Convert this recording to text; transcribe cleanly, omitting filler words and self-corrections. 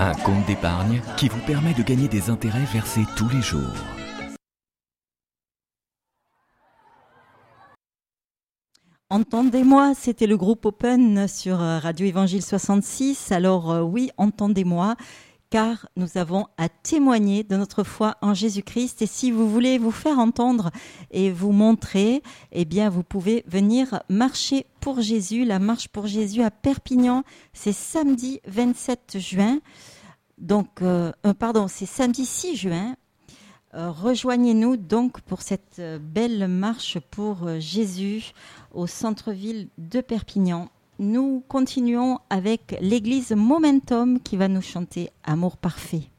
Un compte d'épargne qui vous permet de gagner des intérêts versés tous les jours. Entendez-moi, c'était le groupe Open sur Radio Évangile 66. Alors oui, entendez-moi, car nous avons à témoigner de notre foi en Jésus-Christ. Et si vous voulez vous faire entendre et vous montrer, eh bien vous pouvez venir marcher pour Jésus, la marche pour Jésus à Perpignan. C'est samedi 27 juin. C'est samedi 6 juin. Rejoignez-nous donc pour cette belle marche pour Jésus au centre-ville de Perpignan. Nous continuons avec l'église Momentum qui va nous chanter Amour parfait.